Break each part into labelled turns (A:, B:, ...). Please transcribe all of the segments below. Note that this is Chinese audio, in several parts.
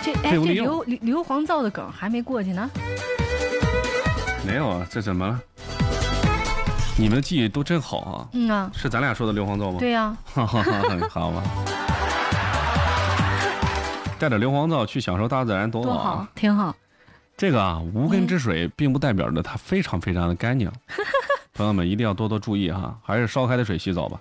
A: 这硫磺皂的梗还没过去呢。
B: 没有啊，这怎么了？你们的记忆都真好啊。
A: 嗯啊，
B: 是咱俩说的硫磺皂吗？
A: 对呀。
B: 好吧。带着硫磺皂去享受大自然多好啊，
A: 挺好。
B: 这个啊，无根之水并不代表着它非常非常的干净。朋友们一定要多多注意哈，还是烧开的水洗澡吧。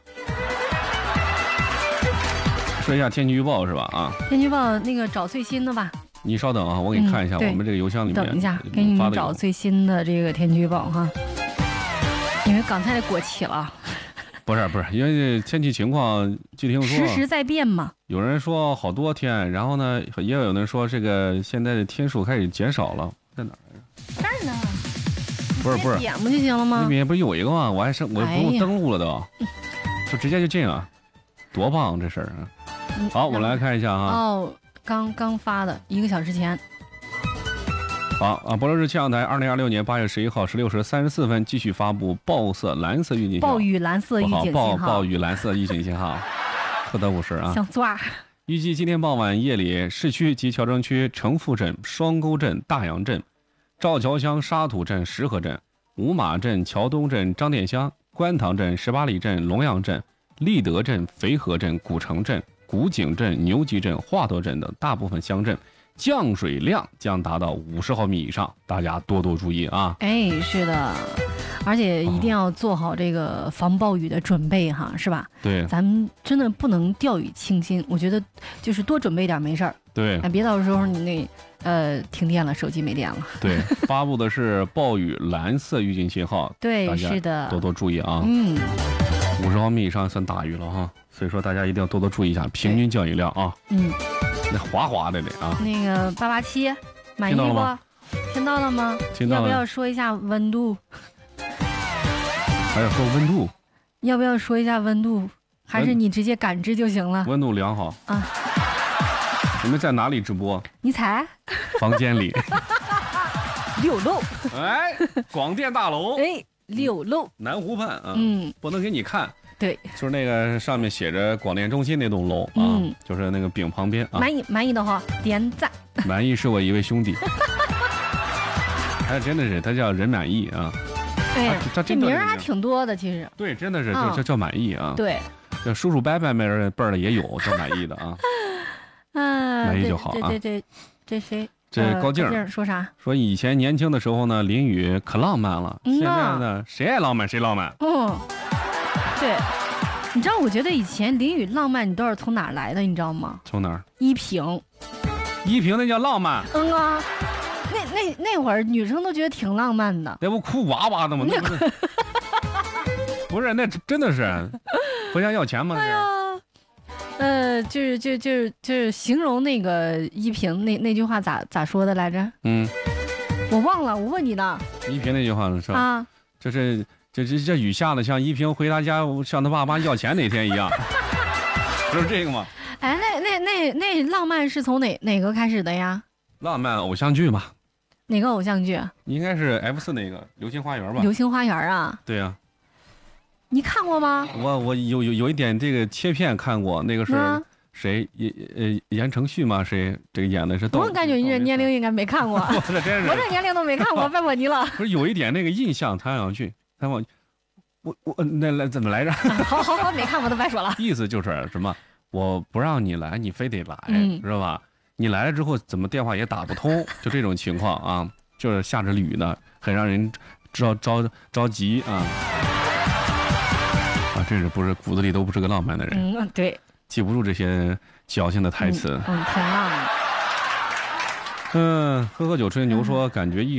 B: 说一下天气预报是吧？啊，
A: 天气预报那个找最新的吧。
B: 你稍等啊，我给你看一下我们这个邮箱里面。
A: 等一下，给你们找最新的这个天气预报哈。因为刚才过期了。
B: 不是，因为天气情况据听说
A: 时时在变嘛。
B: 有人说好多天，然后呢，也有人说这个现在的天数开始减少了，在哪儿来着？
A: 这儿呢。
B: 不是，
A: 点不就行了吗？
B: 那边不是有一个吗？我不用登录了都，就直接就进了，多棒这事儿啊！好，我来看一下啊。
A: 哦，刚发的1个小时前。
B: 好啊，博流日气象台2026年8月11号16时34分继续发布暴雨蓝色预警信号。
A: 暴雨蓝色预警信号。
B: 暴雨蓝色预警信号，特得50啊。
A: 想抓。
B: 预计今天傍晚夜里，市区及侨城区城富镇、双沟镇、大洋镇、赵桥乡沙土镇、石河镇、五马镇、桥东镇、张店乡、观塘镇、18里镇、龙阳镇、立德镇、肥河镇、古城镇、古井镇、牛集镇、华德镇等大部分乡镇降水量将达到50毫米以上，大家多多注意啊！
A: 哎，是的，而且一定要做好这个防暴雨的准备哈，是吧？
B: 对，
A: 咱们真的不能掉以轻心，我觉得就是多准备点没事儿。
B: 对，
A: 别到时候你停电了，手机没电了。
B: 对，发布的是暴雨蓝色预警信号，
A: 对，是的，
B: 多多注意啊。50毫米以上算大雨了哈，所以说大家一定要多多注意一下平均降雨量啊。那滑滑的得啊。
A: 那个887满意不？听到了吗？
B: 听到了。
A: 要不要说一下温度？
B: 还要说温度？
A: 要不要说一下温度？还是你直接感知就行了？
B: 温度良好啊。你们在哪里直播？
A: 你猜？
B: 房间里。
A: 6楼。
B: 哎，广电大楼。
A: 哎，6楼。
B: 南湖畔啊。不能给你看。
A: 对，
B: 就是那个上面写着广电中心那栋楼啊，就是那个饼旁边啊。
A: 满意的话点赞。
B: 满意是我一位兄弟，他真的是他叫任满意啊。
A: 哎，这名儿还挺多的，其实。
B: 对，真的是叫满意啊。
A: 对，
B: 这叔叔伯伯辈儿的也有叫满意的啊。满意就好啊。
A: 这谁？
B: 这高静
A: 说啥？
B: 说以前年轻的时候呢，淋雨可浪漫了，现在呢，谁爱浪漫谁浪漫。
A: 对，你知道，我觉得以前淋雨浪漫，你都是从哪儿来的？你知道吗？
B: 从哪儿？
A: 依萍
B: 那叫浪漫。
A: 那会儿女生都觉得挺浪漫的。
B: 那不哭哇哇的吗？那不是，不是，那真的是互相要钱吗？
A: 哎呀，就是形容那个依萍那句话咋说的来着？我忘了，我问你呢。
B: 依萍那句话是吧？啊，这雨下的像依萍回他家向他爸妈要钱那天一样，不是这个吗？
A: 哎，那浪漫是从哪个开始的呀？
B: 浪漫偶像剧嘛。
A: 哪个偶像剧？
B: 应该是 F4那个《流星花园》吧？
A: 流星花园啊？
B: 对呀。
A: 你看过吗？
B: 我有一点这个切片看过，那个是谁？言承旭吗？谁这个演的是？
A: 我感觉你这年龄应该没看过。我这年龄都没看过，拜托你了。
B: 不是有一点那个印象，他想去。我那来怎么来着？
A: 好，没看过都别说了。
B: 意思就是什么？我不让你来，你非得来，知道吧？你来了之后，怎么电话也打不通，就这种情况啊，就是下着雨呢，很让人着急啊。真是不是骨子里都不是个浪漫的人。
A: 对，
B: 记不住这些矫情的台词。
A: 挺浪的。
B: 喝酒吹牛说感觉